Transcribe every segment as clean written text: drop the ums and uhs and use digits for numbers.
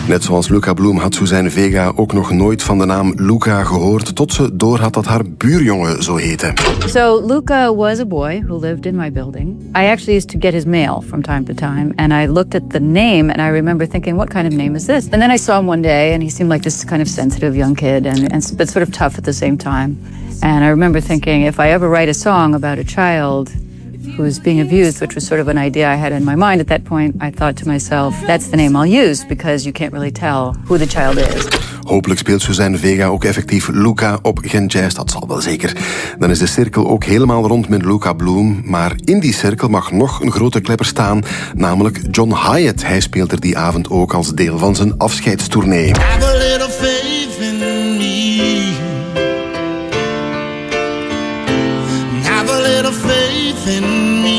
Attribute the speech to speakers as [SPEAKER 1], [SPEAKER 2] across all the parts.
[SPEAKER 1] Net zoals Luca Bloom had Suzanne Vega ook nog nooit van de naam Luca gehoord, tot ze doorhad dat haar buurjongen zo heette.
[SPEAKER 2] So Luca was a boy who lived in my building. I actually used to get his mail from time to time, and I looked at the name, and I remember thinking, what kind of name is this? And then I saw him one day, and he seemed like this kind of sensitive young kid, but sort of tough at the same time. And I remember thinking, if I ever write a song about a child who was being abused, which was sort of an idea I had in my mind at that point, I thought to myself, that's the name I'll use, because you can't really tell who the child is.
[SPEAKER 1] Hopelijk speelt Suzanne Vega ook effectief Luca op Gent Jazz, dat zal wel zeker. Dan is de cirkel ook helemaal rond met Luca Bloom, maar in die cirkel mag nog een grote klepper staan, namelijk John Hiatt. Hij speelt er die avond ook als deel van zijn afscheidstournee.
[SPEAKER 3] Have a little faith in me. Have a little faith in me.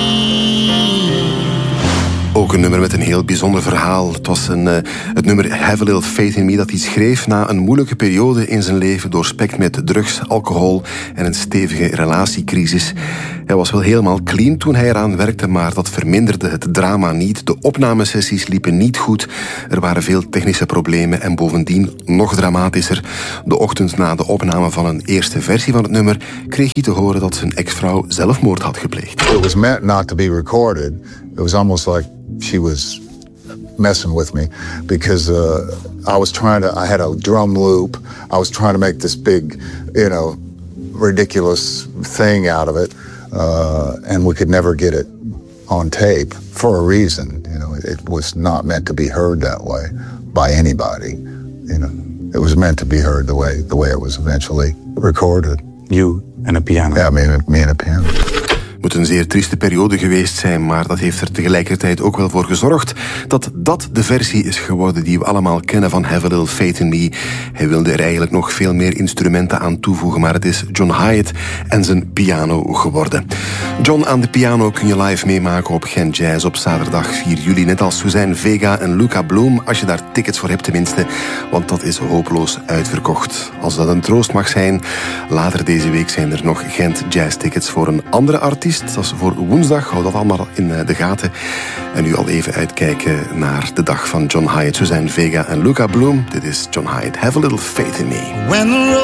[SPEAKER 1] Ook een nummer met een heel bijzonder verhaal. Het was het nummer Have a Little Faith in Me dat hij schreef na een moeilijke periode in zijn leven, doorspekt met drugs, alcohol en een stevige relatiecrisis. Hij was wel helemaal clean toen hij eraan werkte, maar dat verminderde het drama niet. De opnamesessies liepen niet goed. Er waren veel technische problemen en bovendien, nog dramatischer, de ochtend na de opname van een eerste versie van het nummer kreeg hij te horen dat zijn ex-vrouw zelfmoord had gepleegd.
[SPEAKER 4] It was meant not to be recorded. It was almost like she was messing with me because I had a drum loop. I was trying to make this big, ridiculous thing out of it. And we could never get it on tape for a reason. It was not meant to be heard that way by anybody. It was meant to be heard the way it was eventually recorded.
[SPEAKER 5] You and a piano.
[SPEAKER 4] Yeah, me and a piano.
[SPEAKER 1] Het moet een zeer trieste periode geweest zijn, maar dat heeft er tegelijkertijd ook wel voor gezorgd dat dat de versie is geworden die we allemaal kennen van Have a Little Faith in Me. Hij wilde er eigenlijk nog veel meer instrumenten aan toevoegen, maar het is John Hiatt en zijn piano geworden. John aan de piano kun je live meemaken op Gent Jazz op zaterdag 4 juli, net als Suzanne Vega en Luca Bloom, als je daar tickets voor hebt tenminste, want dat is hopeloos uitverkocht. Als dat een troost mag zijn, later deze week zijn er nog Gent Jazz tickets voor een andere artiest. Dat is voor woensdag, hou dat allemaal in de gaten. En nu al even uitkijken naar de dag van John Hiatt, Suzanne Vega en Luca Bloom. Dit is John Hiatt, Have a Little Faith in Me.